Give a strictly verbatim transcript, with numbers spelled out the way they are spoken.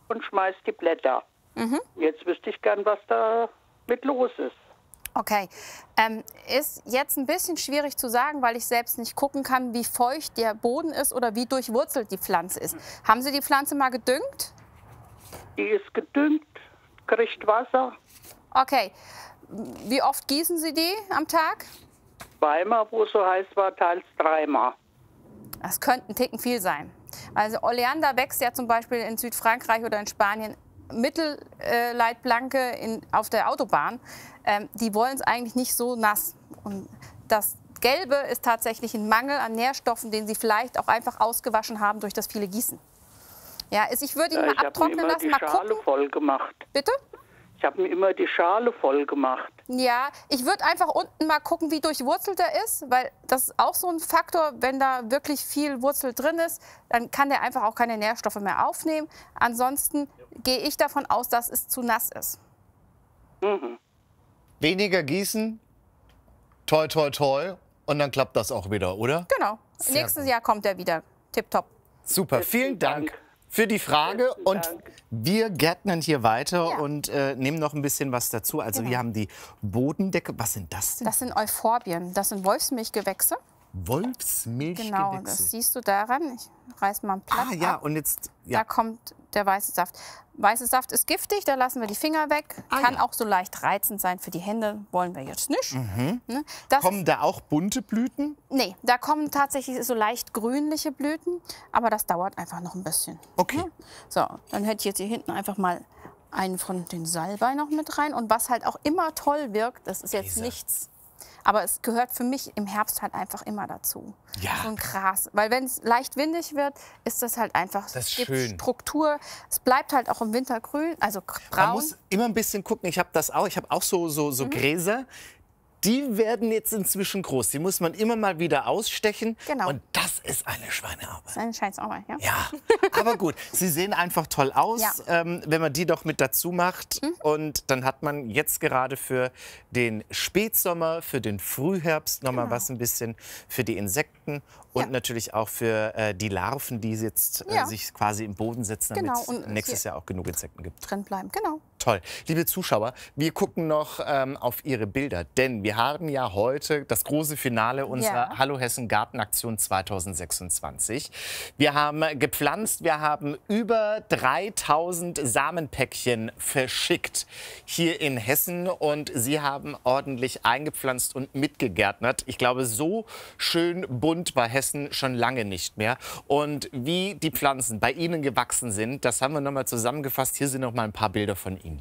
und schmeißt die Blätter. Mhm. Jetzt wüsste ich gern, was da mit los ist. Okay, ähm, ist jetzt ein bisschen schwierig zu sagen, weil ich selbst nicht gucken kann, wie feucht der Boden ist oder wie durchwurzelt die Pflanze ist. Haben Sie die Pflanze mal gedüngt? Die ist gedüngt, kriegt Wasser. Okay, wie oft gießen Sie die am Tag? Zweimal, wo es so heiß war, teils dreimal. Das könnte ein Ticken viel sein. Also Oleander wächst ja zum Beispiel in Südfrankreich oder in Spanien Mittelleitplanke in, auf der Autobahn. Ähm, die wollen es eigentlich nicht so nass. Und das Gelbe ist tatsächlich ein Mangel an Nährstoffen, den sie vielleicht auch einfach ausgewaschen haben durch das viele Gießen. Ja, ist, ich würde ihn Ja, mal abtrocknen lassen, mal gucken. Ich habe mir immer die Schale voll gemacht. Bitte? Ich habe mir immer die Schale voll gemacht. Ja, ich würde einfach unten mal gucken, wie durchwurzelt er ist, weil das ist auch so ein Faktor, wenn da wirklich viel Wurzel drin ist, dann kann der einfach auch keine Nährstoffe mehr aufnehmen. Ansonsten gehe ich davon aus, dass es zu nass ist. Mhm. Weniger gießen, toi, toi, toi, und dann klappt das auch wieder, oder? Genau. Sehr Nächstes gut. Jahr kommt er wieder. Tipptopp. Super, vielen Dank für die Frage. Und wir gärtnern hier weiter Ja. und äh, nehmen noch ein bisschen was dazu. Also Genau. wir haben die Bodendecke. Was sind das denn? Das sind Euphorbien. Das sind Wolfsmilchgewächse. Wolfsmilchgewächse. Genau, das siehst du daran. Ich reiß mal ein Blatt Ah ja, ab. und jetzt... Da Ja. kommt der weiße Saft. Weißer Saft ist giftig, da lassen wir die Finger weg. Ah, Kann ja. auch so leicht reizend sein für die Hände, wollen wir jetzt nicht. Ne? Das Kommen da auch bunte Blüten? Nee, da kommen tatsächlich so leicht grünliche Blüten, aber das dauert einfach noch ein bisschen. Okay. Ja. So, dann hätte ich jetzt hier hinten einfach mal einen von den Salbei noch mit rein. Und was halt auch immer toll wirkt, das ist jetzt Käse. nichts, aber es gehört für mich im Herbst halt einfach immer dazu. Ja. So ein Gras. Weil wenn es leicht windig wird, ist das halt einfach, Das ist es gibt schön. Struktur. Es bleibt halt auch im Winter grün, also Man braun. muss immer ein bisschen gucken. Ich habe das auch. Ich habe auch so, so, so Gräser. Die werden jetzt inzwischen groß. Die muss man immer mal wieder ausstechen. Genau. Und das ist eine Schweinearbeit. Dann scheint's auch mal, ja? Ja, aber gut. Sie sehen einfach toll aus, Ja. ähm, wenn man die doch mit dazu macht. Und dann hat man jetzt gerade für den Spätsommer, für den Frühherbst noch mal Genau. was ein bisschen für die Insekten und Ja. natürlich auch für äh, die Larven, die jetzt äh, Ja. sich quasi im Boden setzen, damit Genau. es Und nächstes hier- Jahr auch genug Insekten gibt. Drin bleiben, genau. Toll. Liebe Zuschauer, wir gucken noch ähm, auf Ihre Bilder, denn wir haben ja heute das große Finale unserer Ja. Hallo Hessen Gartenaktion zweitausendsechsundzwanzig. Wir haben gepflanzt, wir haben über dreitausend Samenpäckchen verschickt hier in Hessen und Sie haben ordentlich eingepflanzt und mitgegärtnert. Ich glaube, so schön bunt war Hessen schon lange nicht mehr. Und wie die Pflanzen bei Ihnen gewachsen sind, das haben wir noch mal zusammengefasst. Hier sind noch mal ein paar Bilder von Ihnen.